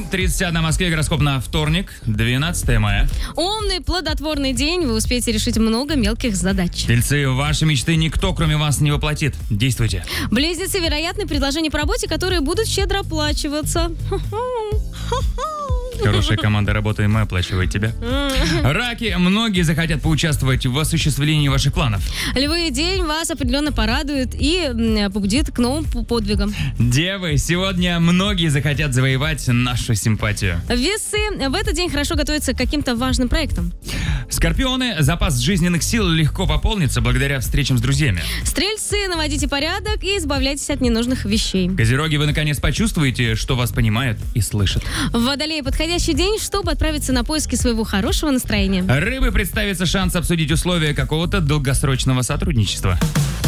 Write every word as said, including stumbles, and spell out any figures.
девять тридцать одна в Москве, гороскоп на вторник, двенадцатое мая. Умный, плодотворный день, вы успеете решить много мелких задач. Тельцы, ваши мечты никто, кроме вас, не воплотит. Действуйте. Близнецы, вероятны предложения по работе, которые будут щедро оплачиваться. Хорошая команда работы, и мы оплачиваем тебя. Раки, многие захотят поучаствовать в осуществлении ваших планов. Львы, день вас определенно порадует и м, побудит к новым п- подвигам. Девы, сегодня многие захотят завоевать нашу симпатию. Весы, в этот день хорошо готовиться к каким-то важным проектам. Скорпионы, запас жизненных сил легко пополнится благодаря встречам с друзьями. Стрельцы, наводите порядок и избавляйтесь от ненужных вещей. Козероги, вы наконец почувствуете, что вас понимают и слышат. Водолеи, подходящий день, чтобы отправиться на поиски своего хорошего настроения. Рыбы, представится шанс обсудить условия какого-то долгосрочного сотрудничества.